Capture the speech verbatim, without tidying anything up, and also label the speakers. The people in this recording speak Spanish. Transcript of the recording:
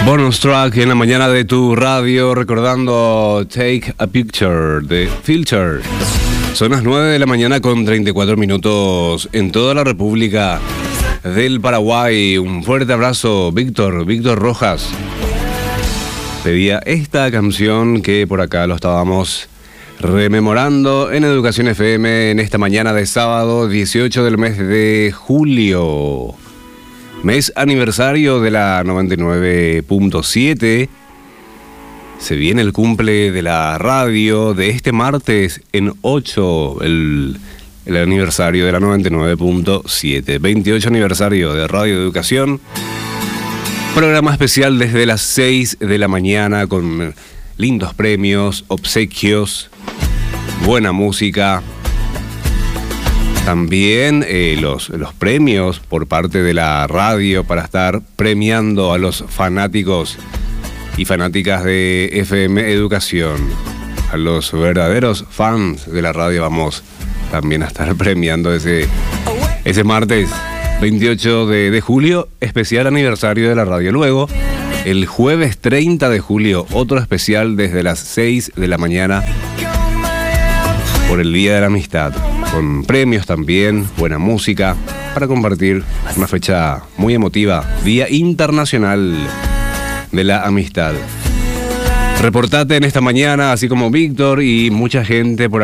Speaker 1: Bonus track en la mañana de tu radio, recordando Take a Picture de Filter. Son las nueve de la mañana con treinta y cuatro minutos en toda la República del Paraguay. Un fuerte abrazo, Víctor, Víctor Rojas. Pedía esta canción que por acá lo estábamos rememorando en Educación F M en esta mañana de sábado dieciocho del mes de julio. Mes aniversario de la noventa y nueve punto siete. Se viene el cumple de la radio de este martes en ocho, el, el aniversario de la noventa y nueve punto siete. veintiocho aniversario de Radio Educación. Programa especial desde las seis de la mañana con lindos premios, obsequios, buena música. También eh, los, los premios por parte de la radio para estar premiando a los fanáticos y fanáticas de F M Educación. A los verdaderos fans de la radio vamos también a estar premiando ese, ese martes veintiocho de julio, especial aniversario de la radio. Luego, el jueves treinta de julio, otro especial desde las seis de la mañana por el Día de la Amistad. Con premios también, buena música, para compartir una fecha muy emotiva, Día Internacional de la Amistad. Reportate en esta mañana, así como Víctor y mucha gente por